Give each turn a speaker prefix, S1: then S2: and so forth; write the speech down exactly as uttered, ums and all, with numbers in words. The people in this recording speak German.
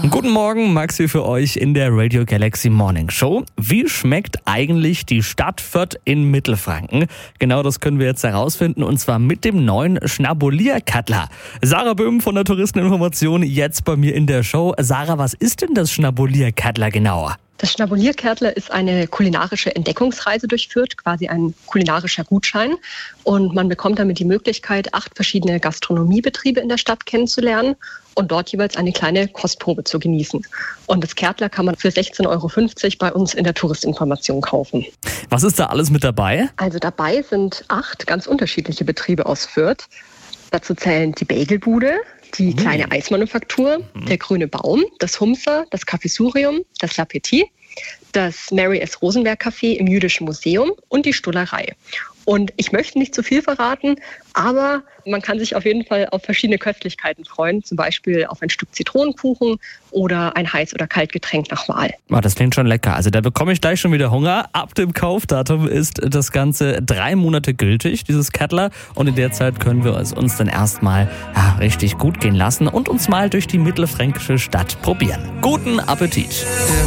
S1: Guten Morgen, Maxi für euch in der Radio Galaxy Morning Show. Wie schmeckt eigentlich die Stadt Fürth in Mittelfranken? Genau das können wir jetzt herausfinden und zwar mit dem neuen Schnabulier-Kattler. Sarah Böhm von der Touristeninformation jetzt bei mir in der Show. Sarah, was ist denn das Schnabulier-Kattler genauer?
S2: Das Schnabulier-Kattler ist eine kulinarische Entdeckungsreise durch Fürth, quasi ein kulinarischer Gutschein. Und man bekommt damit die Möglichkeit, acht verschiedene Gastronomiebetriebe in der Stadt kennenzulernen und dort jeweils eine kleine Kostprobe zu genießen. Und das Kattler kann man für sechzehn Euro fünfzig bei uns in der Touristinformation kaufen.
S1: Was ist da alles mit dabei?
S2: Also dabei sind acht ganz unterschiedliche Betriebe aus Fürth. Dazu zählen die Bagelbude, die mhm. kleine Eismanufaktur, mhm. der Grüne Baum, das Humser, das Cafésurium, das La Petit, das Mary S. Rosenberg Café im Jüdischen Museum und die Stullerei. Und ich möchte nicht zu viel verraten, aber man kann sich auf jeden Fall auf verschiedene Köstlichkeiten freuen, zum Beispiel auf ein Stück Zitronenkuchen oder ein Heiß- oder Kaltgetränk nach Wahl.
S1: Oh, das klingt schon lecker. Also da bekomme ich gleich schon wieder Hunger. Ab dem Kaufdatum ist das Ganze drei Monate gültig, dieses Kattler. Und in der Zeit können wir es uns dann erstmal ja, richtig gut gehen lassen und uns mal durch die mittelfränkische Stadt probieren. Guten Appetit!